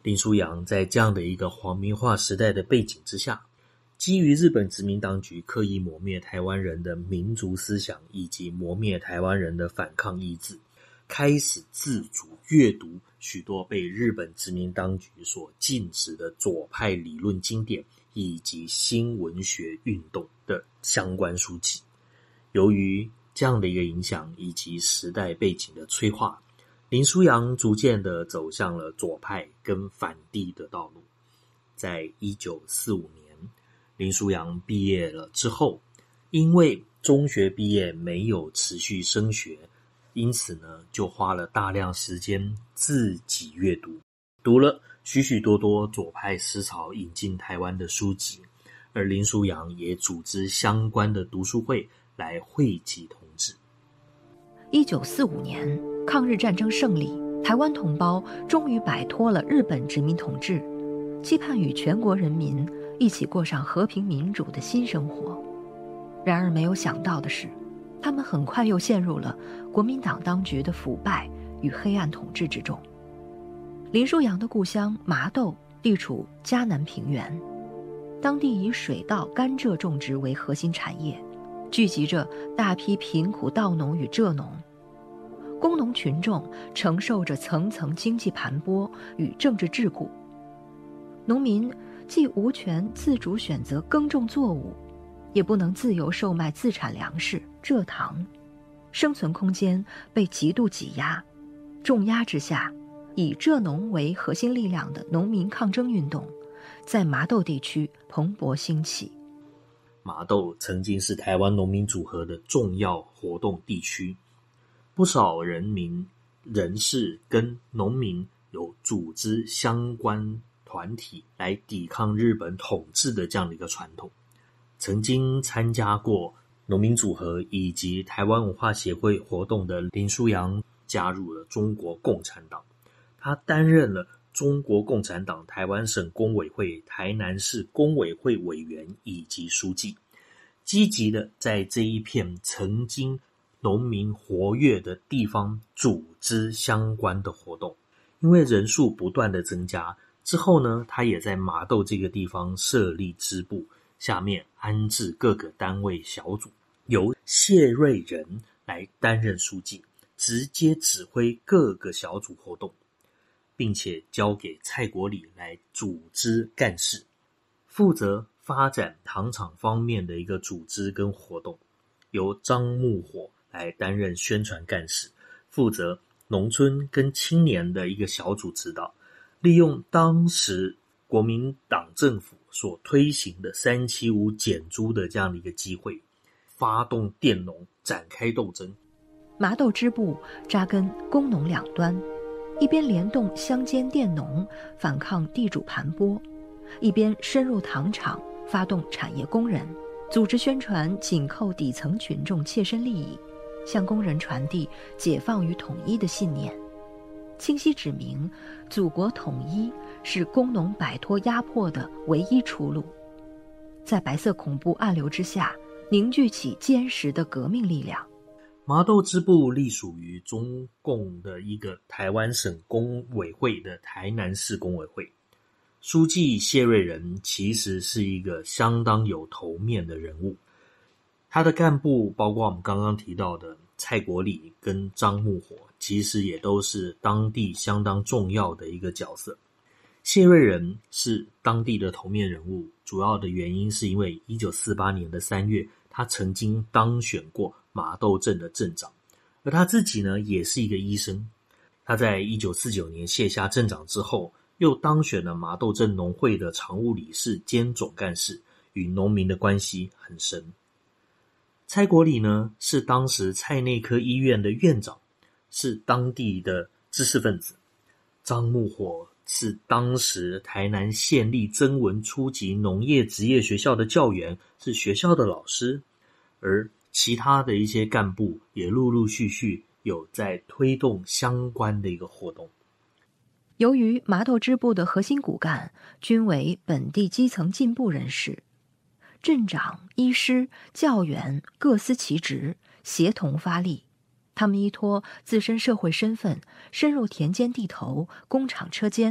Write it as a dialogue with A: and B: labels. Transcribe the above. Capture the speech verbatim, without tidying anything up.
A: 林书扬在这样的一个皇民化时代的背景之下，基于日本殖民当局刻意磨灭台湾人的民族思想以及磨灭台湾人的反抗意志，开始自主阅读许多被日本殖民当局所禁止的左派理论经典以及新文学运动的相关书籍。由于这样的一个影响以及时代背景的催化，林书扬逐渐的走向了左派跟反帝的道路。在一九四五年林书扬毕业了之后，因为中学毕业没有持续升学，因此呢就花了大量时间自己阅读，读了许许多多左派思潮引进台湾的书籍，而林书扬也组织相关的读书会来汇集同志。
B: 一九四五年，抗日战争胜利，台湾同胞终于摆脱了日本殖民统治，期盼与全国人民一起过上和平民主的新生活。然而没有想到的是，他们很快又陷入了国民党当局的腐败与黑暗统治之中。林书扬的故乡麻豆地处嘉南平原，当地以水稻、甘蔗种植为核心产业，聚集着大批贫苦稻农与蔗农。工农群众承受着层层经济盘剥与政治桎梏，农民既无权自主选择耕种作物，也不能自由售卖自产粮食、蔗糖，生存空间被极度挤压。重压之下，以蔗农为核心力量的农民抗争运动在麻豆地区蓬勃兴起。
A: 麻豆曾经是台湾农民组合的重要活动地区，不少人民人士跟农民有组织相关团体来抵抗日本统治的这样的一个传统。曾经参加过农民组合以及台湾文化协会活动的林书扬加入了中国共产党，他担任了中国共产党台湾省工委会、台南市工委会委员以及书记，积极的在这一片曾经农民活跃的地方组织相关的活动。因为人数不断的增加之后呢，他也在麻豆这个地方设立支部，下面安置各个单位小组，由谢瑞仁来担任书记，直接指挥各个小组活动，并且交给蔡国礼来组织干事，负责发展糖厂方面的一个组织跟活动，由张木火来担任宣传干事，负责农村跟青年的一个小组指导，利用当时国民党政府所推行的三七五减租的这样的一个机会，发动佃农展开斗争。
B: 麻豆支部扎根工农两端，一边联动乡间佃农反抗地主盘剥，一边深入糖厂发动产业工人，组织宣传紧扣底层群众切身利益，向工人传递解放与统一的信念，清晰指明祖国统一是工农摆脱压迫的唯一出路。在白色恐怖暗流之下，凝聚起坚实的革命力量。
A: 麻豆支部隶属于中共的一个台湾省工委会的台南市工委会，书记谢瑞仁其实是一个相当有头面的人物，他的干部包括我们刚刚提到的蔡国礼跟张木火，其实也都是当地相当重要的一个角色。谢瑞仁是当地的头面人物，主要的原因是因为一九四八年的三月，他曾经当选过麻豆镇的镇长，而他自己呢也是一个医生。他在一九四九年卸下镇长之后，又当选了麻豆镇农会的常务理事兼总干事，与农民的关系很深。蔡国礼呢是当时蔡内科医院的院长，是当地的知识分子。张木火是当时台南县立曾文初级农业职业学校的教员，是学校的老师，而其他的一些干部也陆陆续续有在推动相关的一个活动。
B: 由于麻豆支部的核心骨干均为本地基层进步人士，镇长、医师、教员各司其职，协同发力。他们依托自身社会身份，深入田间地头、工厂车间，